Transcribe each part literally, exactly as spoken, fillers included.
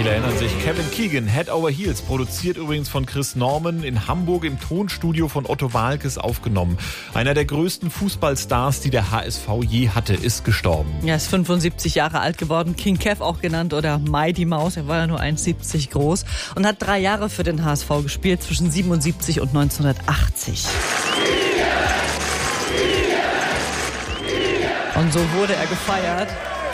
Viele erinnern sich, Kevin Keegan, Head Over Heels, produziert übrigens von Chris Norman, in Hamburg im Tonstudio von Otto Waalkes aufgenommen. Einer der größten Fußballstars, die der H S V je hatte, ist gestorben. Er ist fünfundsiebzig Jahre alt geworden, King Kev auch genannt oder Mighty Mouse. Er war ja nur eins Komma siebzig groß und hat drei Jahre für den H S V gespielt, zwischen siebenundsiebzig und neunzehnhundertachtzig. Und so wurde er gefeiert.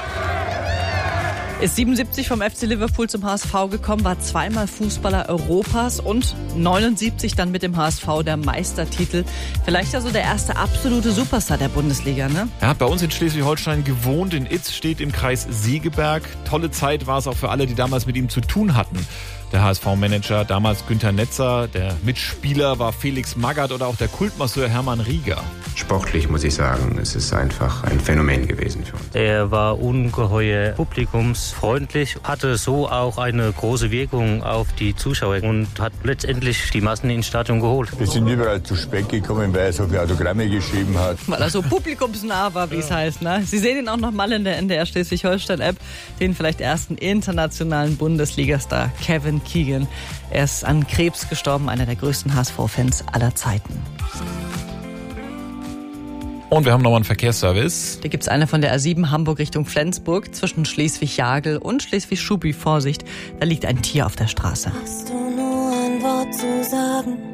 Ist siebenundsiebzig vom F C Liverpool zum H S V gekommen, war zweimal Fußballer Europas und neunundsiebzig dann mit dem H S V der Meistertitel. Vielleicht ja so der erste absolute Superstar der Bundesliga, ne? Er hat bei uns in Schleswig-Holstein gewohnt, in Itz, steht im Kreis Segeberg. Tolle Zeit war es auch für alle, die damals mit ihm zu tun hatten. Der H S V-Manager, damals Günter Netzer, der Mitspieler war Felix Magath oder auch der Kultmasseur Hermann Rieger. Sportlich muss ich sagen, es ist einfach ein Phänomen gewesen für uns. Er war ungeheuer publikumsfreundlich, hatte so auch eine große Wirkung auf die Zuschauer und hat letztendlich die Massen ins Stadion geholt. Wir sind überall zu spät gekommen, weil er so viele Autogramme geschrieben hat. Weil er so publikumsnah war, wie es heißt. Ne? Sie sehen ihn auch noch mal in der N D R Schleswig-Holstein-App, den vielleicht ersten internationalen Bundesligastar Kevin Keegan. Er ist an Krebs gestorben, einer der größten H S V-Fans aller Zeiten. Und wir haben nochmal einen Verkehrsservice. Da gibt es eine von der A sieben Hamburg Richtung Flensburg zwischen Schleswig-Jagel und Schleswig-Schubi. Vorsicht, da liegt ein Tier auf der Straße. Hast du nur ein Wort zu sagen?